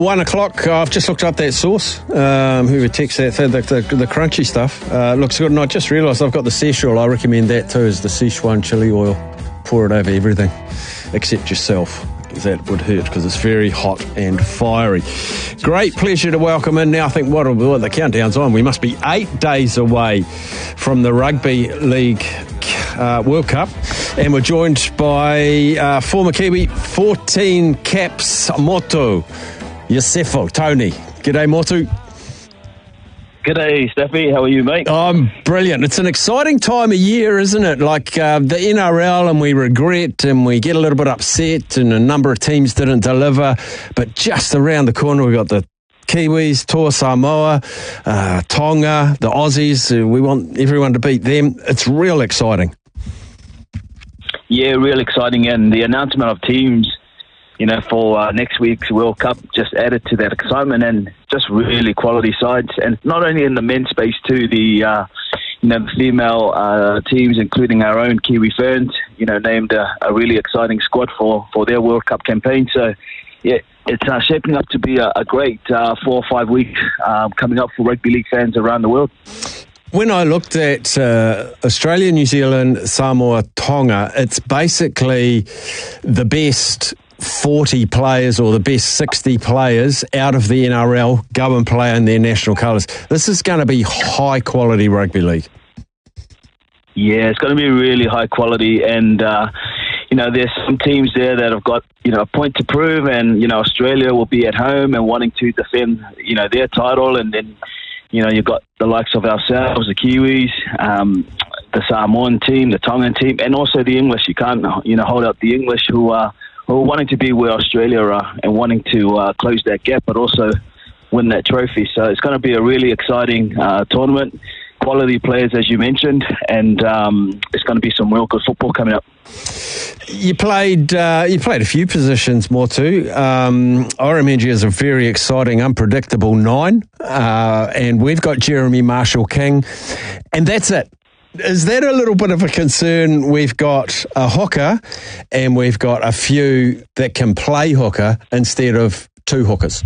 1 o'clock, I've just looked up that source, who texts the crunchy stuff. Looks good, and I just realised I've got the Szechuan. I recommend that too, is the Szechuan chili oil. Pour it over everything, except yourself, because that would hurt, because it's very hot and fiery. Great pleasure to welcome in now. I think what the countdown's on. We must be 8 days away from the Rugby League World Cup, and we're joined by former Kiwi 14 caps Motu Yosefo, Tony. G'day, Motu. G'day, Steffi. How are you, mate? I'm brilliant. It's an exciting time of year, isn't it? Like the NRL, and we regret and we get a little bit upset, and a number of teams didn't deliver. But just around the corner, we've got the Kiwis, Toa Samoa, Tonga, the Aussies. We want everyone to beat them. It's real exciting. Yeah, real exciting. And the announcement of teams, for next week's World Cup just added to that excitement, and just really quality sides. And not only in the men's space too, the female teams, including our own Kiwi Ferns, named a really exciting squad for their World Cup campaign. So, yeah, it's shaping up to be a great 4 or 5 weeks coming up for rugby league fans around the world. When I looked at Australia, New Zealand, Samoa, Tonga, it's basically the best 40 players or the best 60 players out of the NRL go and play in their national colours. This is going to be high quality rugby league. Yeah, it's going to be really high quality, and there's some teams there that have got a point to prove, and Australia will be at home and wanting to defend their title, and then you've got the likes of ourselves, the Kiwis, the Samoan team, the Tongan team, and also the English. You can't hold out the English who are wanting to be where Australia are and wanting to close that gap, but also win that trophy. So it's going to be a really exciting tournament. Quality players, as you mentioned, and it's going to be some real good football coming up. You played a few positions, Motu. I remember you as a very exciting, unpredictable 9, and we've got Jeremy Marshall-King, and that's it. Is that a little bit of a concern? We've got a hooker, and we've got a few that can play hooker instead of 2 hookers.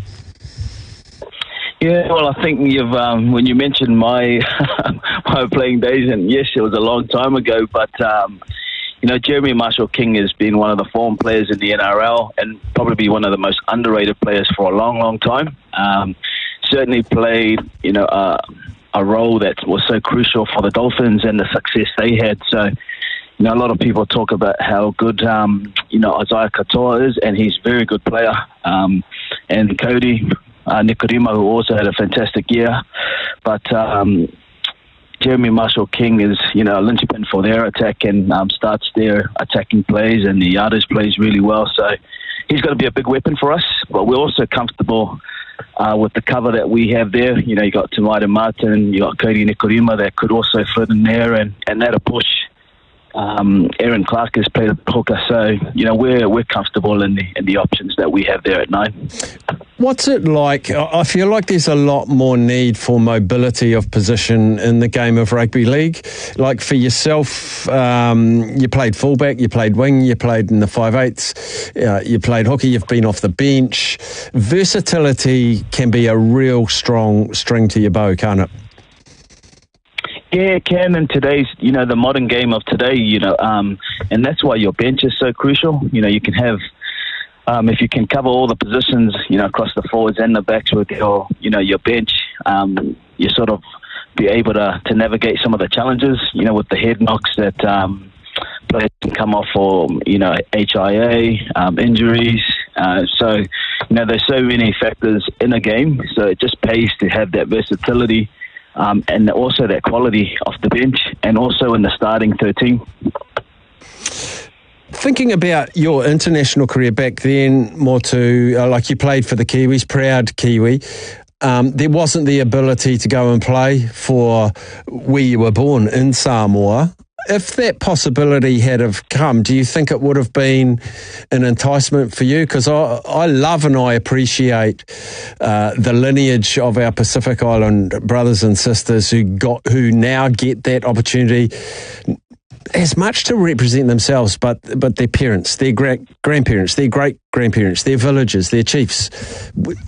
Yeah, well, I think you've when you mentioned my my playing days, and yes, it was a long time ago, but Jeremy Marshall-King has been one of the form players in the NRL, and probably one of the most underrated players for a long, long time. Certainly played, a role that was so crucial for the Dolphins and the success they had. So, a lot of people talk about how good, Isaiah Katoa is, and he's a very good player. And Cody Nikorima, who also had a fantastic year. But Jeremy Marshall-King is, a linchpin for their attack, and starts their attacking plays, and the yardage plays really well. So he's going to be a big weapon for us, but we're also comfortable with the cover that we have there. You got Tamaita Martin, you got Cody Nikorima that could also fit in there, and that'll push. Aaron Clark has played a hooker, so we're comfortable in the options that we have there at 9. What's it like? I feel like there's a lot more need for mobility of position in the game of rugby league. Like for yourself, you played fullback, you played wing, you played in the 5/8, you played hooker, you've been off the bench. Versatility can be a real strong string to your bow, can't it? Yeah, it can in today's, the modern game of today, and that's why your bench is so crucial. You can have, if you can cover all the positions, across the forwards and the backs with your bench, you sort of be able to navigate some of the challenges, with the head knocks that players can come off for, HIA, injuries. So, there's so many factors in a game, so it just pays to have that versatility. And also that quality off the bench, and also in the starting 13. Thinking about your international career back then, Motu, like you played for the Kiwis, proud Kiwi, there wasn't the ability to go and play for where you were born in Samoa. If that possibility had have come, do you think it would have been an enticement for you? Because I love and I appreciate the lineage of our Pacific Island brothers and sisters who now get that opportunity as much to represent themselves, but their parents, their grandparents, their great-grandparents, their villages, their chiefs.